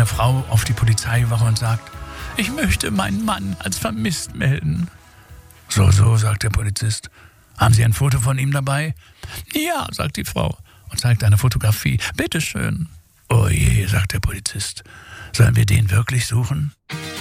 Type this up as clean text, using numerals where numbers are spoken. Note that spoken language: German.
Frau auf die Polizeiwache und sagt: Ich möchte meinen Mann als vermisst melden. So, sagt der Polizist. Haben Sie ein Foto von ihm dabei? Ja, sagt die Frau und zeigt eine Fotografie. Bitteschön. Oh je, sagt der Polizist. Sollen wir den wirklich suchen?